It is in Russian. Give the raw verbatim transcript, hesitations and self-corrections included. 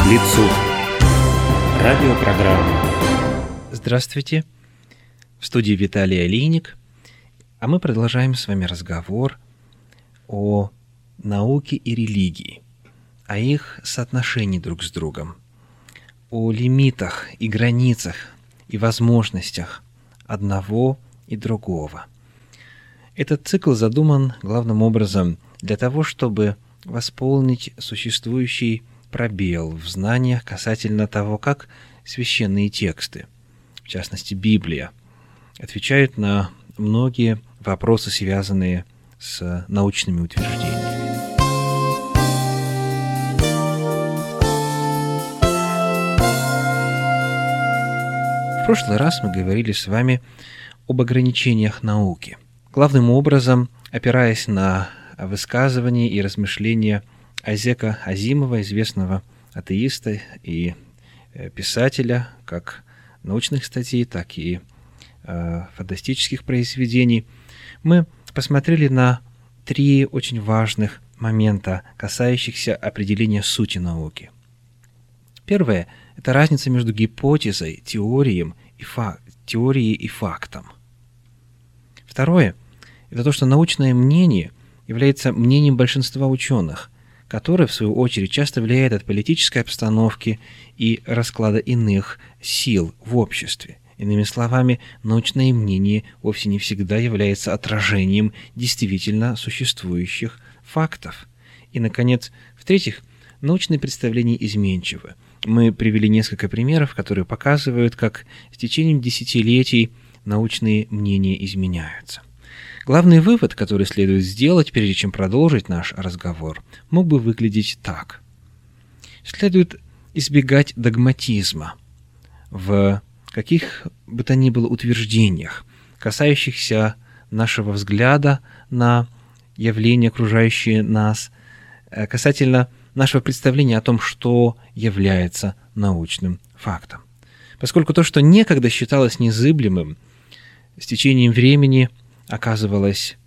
к лицу. Радиопрограмма. Здравствуйте. В студии Виталий Алиник. А мы продолжаем с вами разговор о науке и религии, о их соотношении друг с другом, о лимитах и границах и возможностях одного и другого. Этот цикл задуман главным образом для того, чтобы восполнить существующий пробел в знаниях касательно того, как священные тексты, в частности Библия, отвечают на многие вопросы, связанные с научными утверждениями. В прошлый раз мы говорили с вами об ограничениях науки, главным образом опираясь на высказывания и размышления Айзека Азимова, известного атеиста и писателя как научных статей, так и э, фантастических произведений. Мы посмотрели на три очень важных момента, касающихся определения сути науки. Первое – это разница между гипотезой, теорией и, фак... теорией и фактом. Второе – это то, что научное мнение является мнением большинства ученых, которое, в свою очередь, часто влияет от политической обстановки и расклада иных сил в обществе. Иными словами, научное мнение вовсе не всегда является отражением действительно существующих фактов. И, наконец, в-третьих, научные представления изменчивы. Мы привели несколько примеров, которые показывают, как с течением десятилетий научные мнения изменяются. Главный вывод, который следует сделать, прежде чем продолжить наш разговор, мог бы выглядеть так. Следует избегать догматизма в каких бы то ни было утверждениях, касающихся нашего взгляда на явления, окружающие нас, касательно нашего представления о том, что является научным фактом. Поскольку то, что некогда считалось незыблемым, с течением времени оказывалось